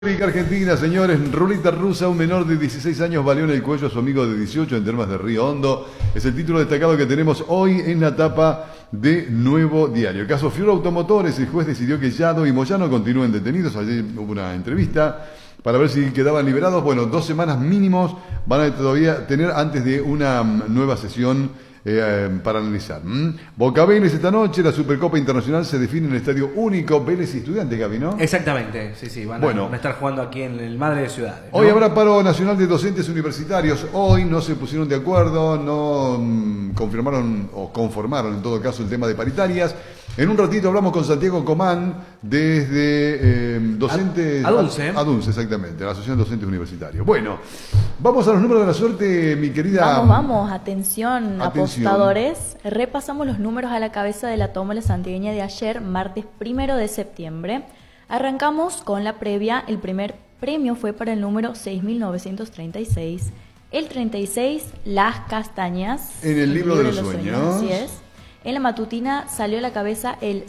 Argentina, señores, ruleta rusa, un menor de 16 años baleó en el cuello a su amigo de 18 en Termas de Río Hondo. Es el título destacado que tenemos hoy en la tapa de Nuevo Diario. El caso Fiora Automotores, el juez decidió que Yado y Moyano continúen detenidos. Ayer hubo una entrevista para ver si quedaban liberados. Bueno, 2 semanas mínimos van a todavía tener antes de una nueva sesión para analizar. Boca Vélez esta noche, la Supercopa Internacional se define en el Estadio Único. Vélez y Estudiantes, Gaby, ¿no? Exactamente, sí, van a estar jugando aquí en el Madre de Ciudades, ¿no? Hoy habrá paro nacional de docentes universitarios. Hoy no se pusieron de acuerdo, no confirmaron o conformaron en todo caso el tema de paritarias. En un ratito hablamos con Santiago Comán desde docentes... ADUNCE, exactamente, la Asociación de Docentes Universitarios. Bueno, vamos a los números de la suerte, mi querida... Vamos, atención, apostadores. Repasamos los números a la cabeza de la tómbola santiagueña de ayer, martes 1 de septiembre. Arrancamos con la previa. El primer premio fue para el número 6.936. El 36, Las Castañas. En el libro de los sueños. Así es. En la matutina salió a la cabeza el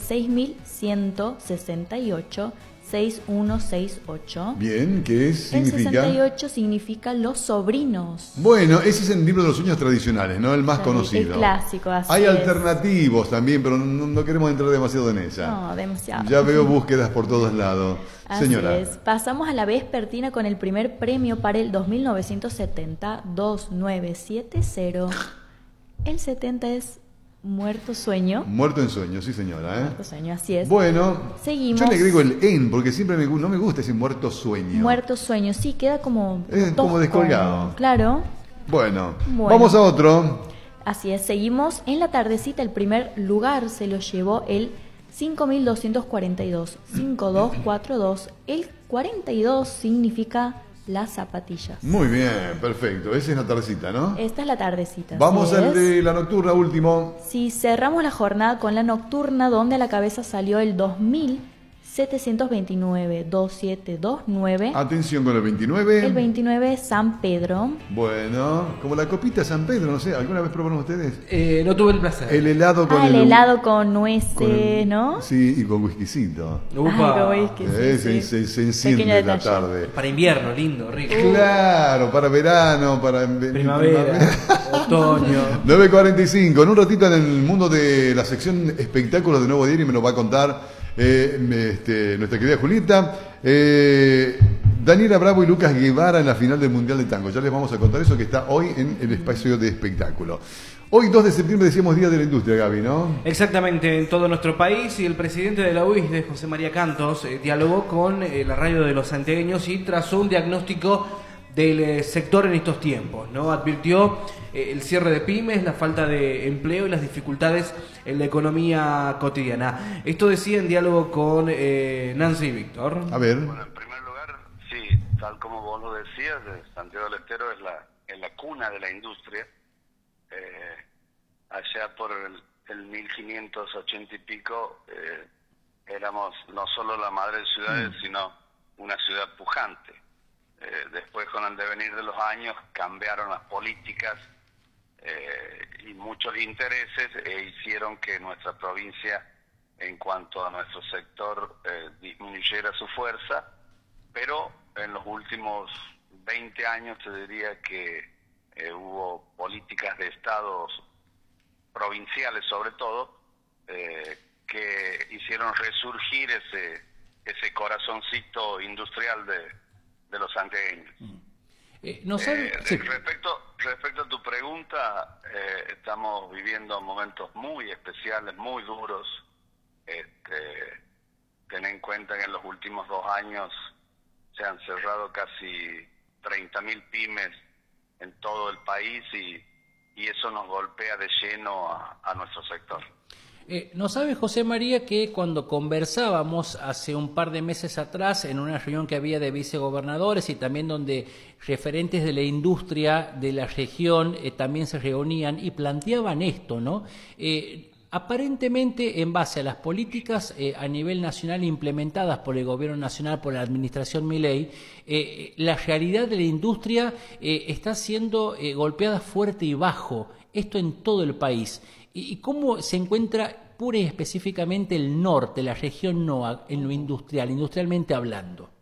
6.168, 6168. Bien, ¿qué significa? El 68 significa los sobrinos. Bueno, ese es el libro de los sueños tradicionales, ¿no? El más conocido. El clásico, así Hay es. Alternativos también, pero no queremos entrar demasiado en esa. No, demasiado. Ya veo búsquedas por todos lados. Así Señora. es. Pasamos a la vespertina con el primer premio para el 2970, 2970. El 70 es Muerto Sueño. Muerto en sueño, sí señora. Muerto Sueño, así es. Bueno, seguimos. Yo le agrego el en, porque siempre no me gusta ese muerto sueño. Muerto Sueño, sí, queda como como descolgado. Claro. Bueno, vamos a otro. Así es, seguimos. En la tardecita el primer lugar se lo llevó el 5242, 5242. El 42 significa las zapatillas. Muy bien, perfecto. Esa es la tardecita, ¿no? Esta es la tardecita. Vamos al de la nocturna, último. Sí, cerramos la jornada con la nocturna, donde a la cabeza salió el 2729, 2729. Atención con el 29. El 29 es San Pedro. Bueno, como la copita San Pedro, no sé, ¿alguna vez probaron ustedes? No tuve el placer. El helado con el helado con nueces, ¿no? Sí, y con whiskycito. Upa. Whisky, se enciende la tarde. Para invierno, lindo, rico. Claro, para verano, para primavera, otoño. 9:45. En un ratito en el mundo de la sección espectáculos de Nuevo Diario me lo va a contar nuestra querida Julieta. Daniela Bravo y Lucas Guevara en la final del Mundial de Tango. Ya les vamos a contar eso, que está hoy en el espacio de espectáculo. Hoy 2 de septiembre decíamos Día de la Industria, Gaby, ¿no? Exactamente, en todo nuestro país, y el presidente de la UISD, José María Cantos, dialogó con la radio de los santiagueños y trazó un diagnóstico del sector en estos tiempos, ¿no? Advirtió el cierre de pymes, la falta de empleo y las dificultades en la economía cotidiana. Esto decía en diálogo con Nancy y Víctor. A ver. Bueno, en primer lugar, sí, tal como vos lo decías, Santiago del Estero es la cuna de la industria. Allá por el 1580 y pico éramos no solo la madre de ciudades, sino una ciudad pujante. Después, con el devenir de los años, cambiaron las políticas y muchos intereses hicieron que nuestra provincia, en cuanto a nuestro sector, disminuyera su fuerza, pero en los últimos 20 años te diría que hubo políticas de estados provinciales, sobre todo, que hicieron resurgir ese corazoncito industrial de los santiagueños. Respecto a tu pregunta, estamos viviendo momentos muy especiales, muy duros. Ten en cuenta que en los últimos 2 años se han cerrado casi 30.000 pymes en todo el país y eso nos golpea de lleno a nuestro sector. ¿No sabe, José María, que cuando conversábamos hace un par de meses atrás en una reunión que había de vicegobernadores y también donde referentes de la industria de la región también se reunían y planteaban esto, ¿no? Aparentemente, en base a las políticas a nivel nacional implementadas por el gobierno nacional, por la administración Milei, la realidad de la industria está siendo golpeada fuerte y bajo, esto en todo el país. ¿Y cómo se encuentra pura y específicamente el norte, la región NOA, en lo industrial, industrialmente hablando?